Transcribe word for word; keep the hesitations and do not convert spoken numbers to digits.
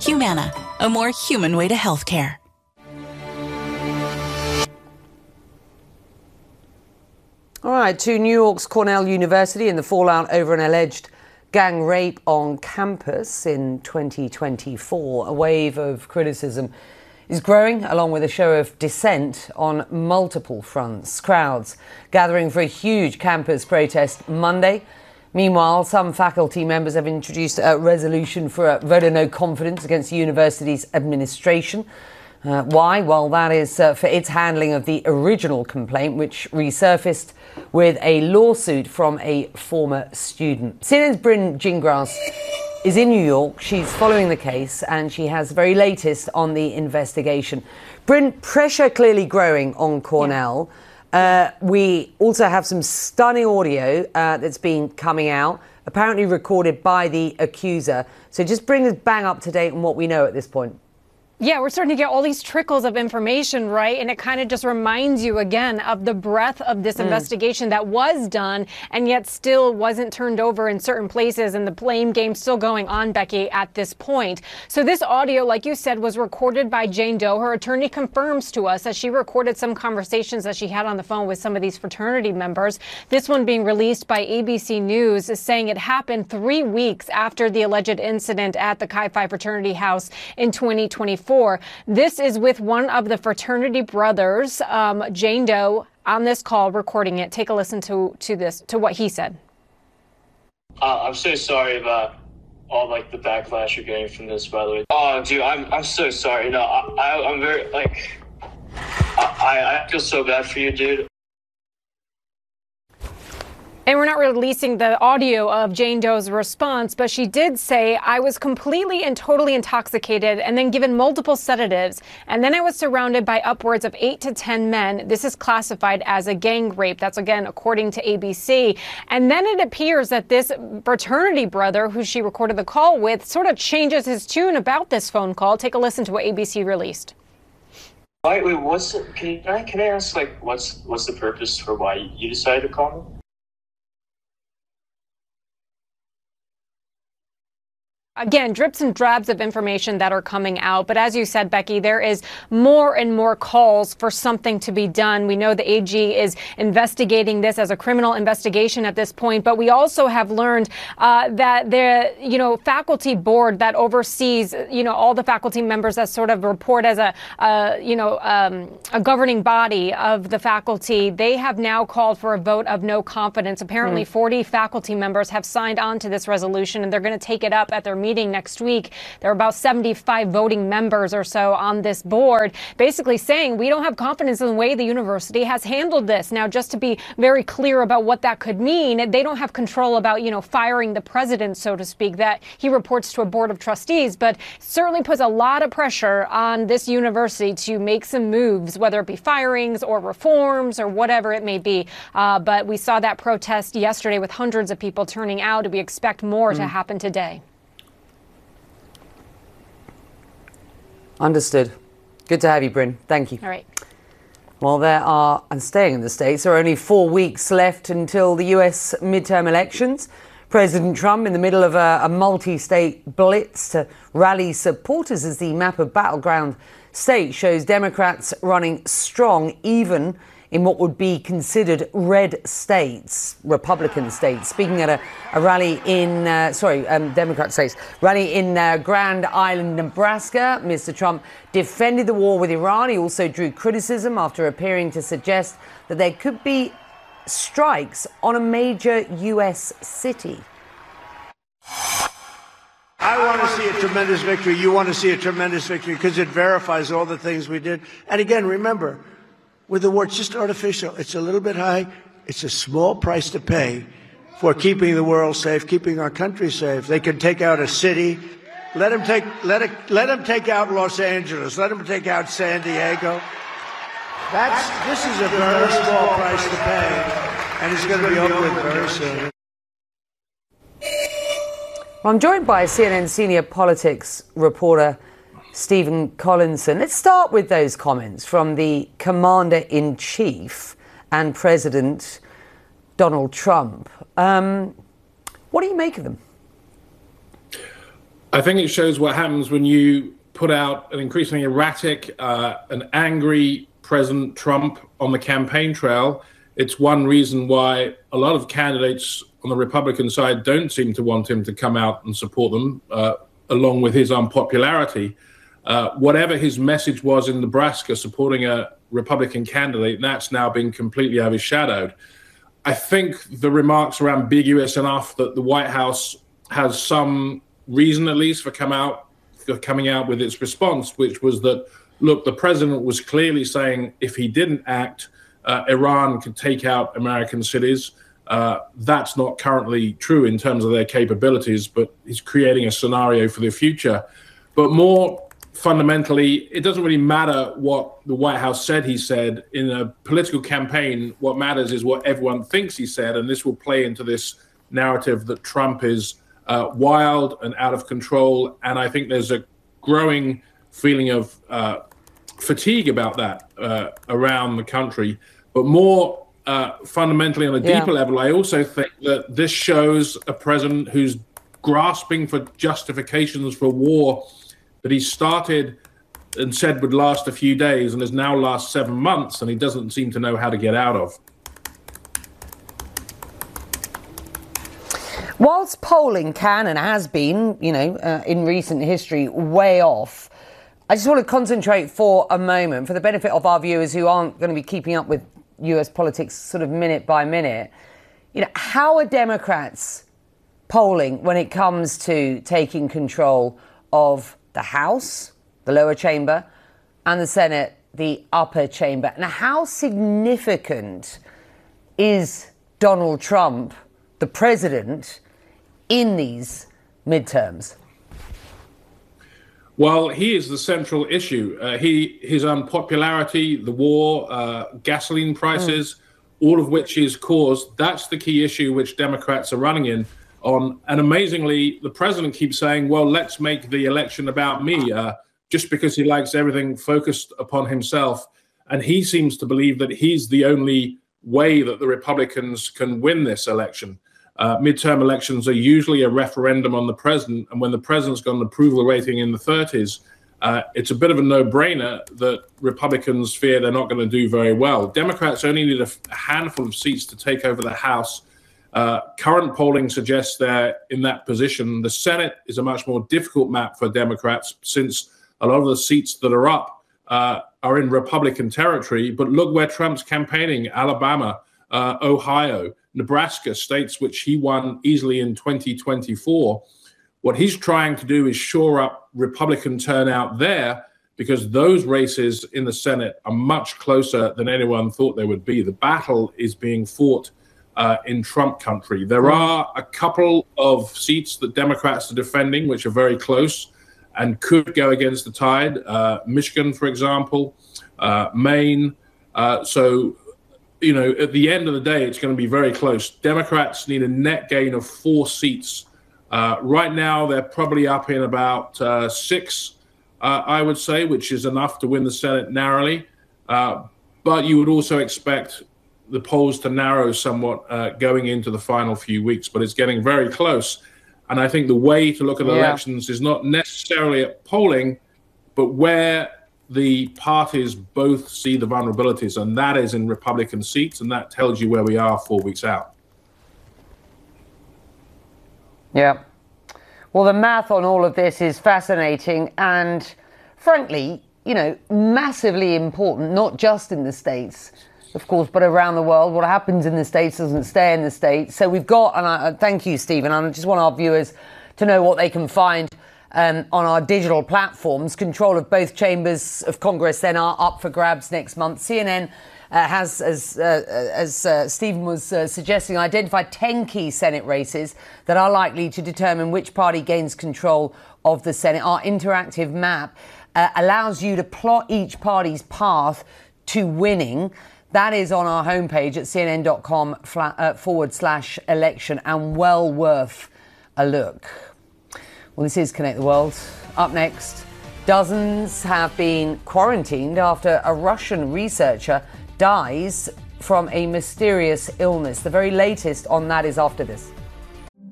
Humana, a more human way to healthcare. All right, to New York's Cornell University and the fallout over an alleged gang rape on campus in twenty twenty-four. A wave of criticism is growing, along with a show of dissent on multiple fronts. Crowds gathering for a huge campus protest Monday. Meanwhile, some faculty members have introduced a resolution for a vote of no confidence against the university's administration. Uh, why? Well, that is uh, for its handling of the original complaint, which resurfaced with a lawsuit from a former student. C N N's Bryn Gingras is in New York. She's following the case and she has the very latest on the investigation. Bryn, pressure clearly growing on Cornell. Uh, we also have some stunning audio uh, that's been coming out, apparently recorded by the accuser. So just bring us bang up to date on what we know at this point. Yeah, we're starting to get all these trickles of information, right? And it kind of just reminds you again of the breadth of this mm. investigation that was done and yet still wasn't turned over in certain places. And the blame game still going on, Becky, at this point. So this audio, like you said, was recorded by Jane Doe. Her attorney confirms to us that she recorded some conversations that she had on the phone with some of these fraternity members. This one being released by A B C News is saying it happened three weeks after the alleged incident at the Chi Phi fraternity house in twenty twenty-four. This is with one of the fraternity brothers, um, Jane Doe, on this call recording it. Take a listen to, to this, to what he said. Uh, I'm so sorry about all like the backlash you're getting from this, by the way. Oh, dude, I'm I'm so sorry. No, I, I I'm very like I I feel so bad for you, dude. And we're not releasing the audio of Jane Doe's response, but she did say, I was completely and totally intoxicated and then given multiple sedatives. And then I was surrounded by upwards of eight to ten men. This is classified as a gang rape. That's, again, according to A B C. And then it appears that this fraternity brother, who she recorded the call with, sort of changes his tune about this phone call. Take a listen to what A B C released. Wait, wait, what's the, can I, can I ask, like, what's, what's the purpose for why you decided to call me? Again, drips and drabs of information that are coming out. But as you said, Becky, there is more and more calls for something to be done. We know the A G is investigating this as a criminal investigation at this point. But we also have learned uh, that the, you know, faculty board that oversees, you know, all the faculty members that sort of report as a, uh, you know, um, a governing body of the faculty, they have now called for a vote of no confidence. Apparently, mm. forty faculty members have signed on to this resolution, and they're going to take it up at their meeting next week. There are about seventy-five voting members or so on this board, basically saying we don't have confidence in the way the university has handled this. Now, just to be very clear about what that could mean, they don't have control about, you know, firing the president, so to speak, that he reports to a board of trustees, but certainly puts a lot of pressure on this university to make some moves, whether it be firings or reforms or whatever it may be. Uh, but we saw that protest yesterday with hundreds of people turning out, and we expect more mm. to happen today. Understood. Good to have you, Bryn. Thank you. All right. Well, there are, and staying in the States, there are only four weeks left until the U S midterm elections. President Trump in the middle of a, a multi-state blitz to rally supporters as the map of battleground states shows Democrats running strong, even in what would be considered red states, Republican states. Speaking at a, a rally in, uh, sorry, um, Democrat states, rally in uh, Grand Island, Nebraska, Mister Trump defended the war with Iran. He also drew criticism after appearing to suggest that there could be strikes on a major U S city. I want to see a tremendous victory. You want to see a tremendous victory because it verifies all the things we did. And again, remember, with the war, it's just artificial. It's a little bit high. It's a small price to pay for keeping the world safe, keeping our country safe. They can take out a city. Let them take, let it, let them take out Los Angeles. Let them take out San Diego. That's, this is a very small price to pay, and it's going to be over with very soon. Well, I'm joined by C N N senior politics reporter Stephen Collinson. Let's start with those comments from the Commander-in-Chief and President Donald Trump. Um, what do you make of them? I think it shows what happens when you put out an increasingly erratic, uh, an angry President Trump on the campaign trail. It's one reason why a lot of candidates on the Republican side don't seem to want him to come out and support them, uh, along with his unpopularity. Uh, whatever his message was in Nebraska supporting a Republican candidate, that's now been completely overshadowed. I think the remarks are ambiguous enough that the White House has some reason, at least, for come out, for coming out with its response, which was that, look, the president was clearly saying if he didn't act, uh, Iran could take out American cities. Uh, that's not currently true in terms of their capabilities, but he's creating a scenario for the future. But more fundamentally, it doesn't really matter what the White House said he said. In a political campaign, what matters is what everyone thinks he said, and this will play into this narrative that Trump is uh, wild and out of control. And I think there's a growing feeling of uh, fatigue about that uh, around the country. But more uh, fundamentally, on a deeper yeah. level, I also think that this shows a president who's grasping for justifications for war that he started and said would last a few days and has now last seven months, and he doesn't seem to know how to get out of. Whilst polling can and has been, you know, uh, in recent history, way off, I just want to concentrate for a moment, for the benefit of our viewers who aren't going to be keeping up with U S politics sort of minute by minute. You know, how are Democrats polling when it comes to taking control of the House, the lower chamber, and the Senate, the upper chamber? And how significant is Donald Trump, the president, in these midterms? Well, he is the central issue. Uh, he, his unpopularity, the war, uh, gasoline prices, mm. all of which is caused. That's the key issue which Democrats are running in on. And amazingly, the president keeps saying, well, let's make the election about me, uh, just because he likes everything focused upon himself. And he seems to believe that he's the only way that the Republicans can win this election. Uh, midterm elections are usually a referendum on the president. And when the president's got an approval rating in the thirties, uh, it's a bit of a no-brainer that Republicans fear they're not going to do very well. Democrats only need a, a handful of seats to take over the House. Uh, current polling suggests they're in that position. The Senate is a much more difficult map for Democrats since a lot of the seats that are up uh, are in Republican territory. But look where Trump's campaigning: Alabama, uh, Ohio, Nebraska, states which he won easily in twenty twenty-four. What he's trying to do is shore up Republican turnout there, because those races in the Senate are much closer than anyone thought they would be. The battle is being fought uh, in Trump country. There are a couple of seats that Democrats are defending, which are very close and could go against the tide. Uh, Michigan, for example, uh, Maine. Uh, so, you know, at the end of the day, it's going to be very close. Democrats need a net gain of four seats. Uh, right now, they're probably up in about uh, six, uh, I would say, which is enough to win the Senate narrowly. Uh, but you would also expect the polls to narrow somewhat uh, going into the final few weeks. But it's getting very close. And I think the way to look at yeah. elections is not necessarily at polling, but where the parties both see the vulnerabilities, and that is in Republican seats, and that tells you where we are four weeks out. Yeah. Well, the math on all of this is fascinating and, frankly, you know, massively important, not just in the States, of course, but around the world. What happens in the States doesn't stay in the States. So we've got, and I thank you, Stephen, I just want our viewers to know what they can find Um, on our digital platforms. Control of both chambers of Congress then are up for grabs next month. C N N uh, has, as, uh, as uh, Stephen was uh, suggesting, identified ten key Senate races that are likely to determine which party gains control of the Senate. Our interactive map uh, allows you to plot each party's path to winning. That is on our homepage at cnn.com flat, uh, forward slash election, and well worth a look. Well, this is Connect the World. Up next, dozens have been quarantined after a Russian researcher dies from a mysterious illness. The very latest on that is after this.